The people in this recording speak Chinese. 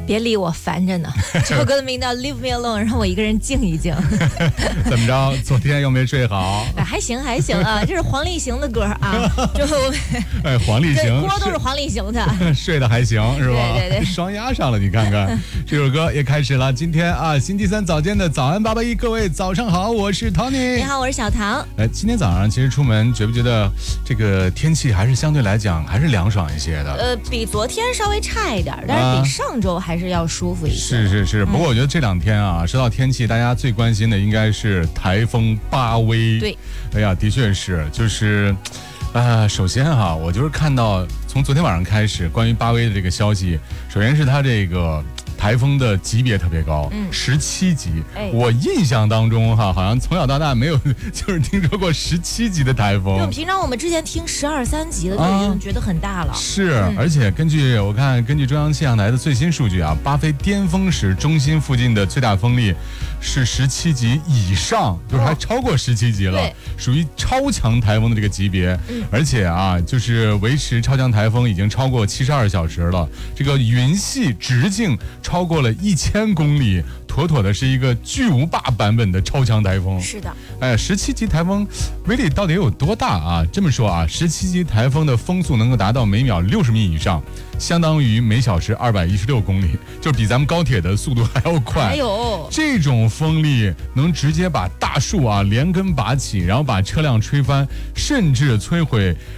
别理我，烦着呢。这首歌的名叫 Leave Me Alone， 让我一个人静一静。 怎么着？昨天又没睡好？ 还行还行啊，这是黄立行的歌啊，就黄立行， 锅都是黄立行的， 睡得还行是吧？ 对， 双压上了，你看看，这首歌也开始了。今天啊，星期三早间的早安881，各位早上好，我是 Tony。 你好，我是小唐。 今天早上其实出门觉不觉得这个天气还是相对来讲还是凉爽一些的？ 比昨天稍微差一点，但是比上周还是要舒服一些。 是，不过我觉得这两天啊，说到天气，大家最关心的应该是台风巴威。 对， 哎呀，的确是，就是，首先哈，我就是看到从昨天晚上开始，关于巴威的这个消息，首先是它这个台风的级别特别高，17级。我印象当中哈，好像从小到大没有就是听说过17级的台风。 平常我们之前听12、13级的就已经觉得很大了。 是，而且根据中央气象台的最新数据啊，巴菲巅峰时中心附近的最大风力是17级以上，就是还超过17级了，属于超强台风的这个级别。而且啊，就是维持超强台风已经超过72小时了，这个云系直径超过了1000公里，妥妥的是一个巨无霸版本的超强台风。 是的 ，17级台风威力到底有多大啊？这么说啊，17级台风的风速能够达到每秒60米以上，相当于每小时216公里，就是比咱们高铁的速度还要快。这种风力能直接把大树啊连根拔起，然后把车辆吹翻，甚至摧毁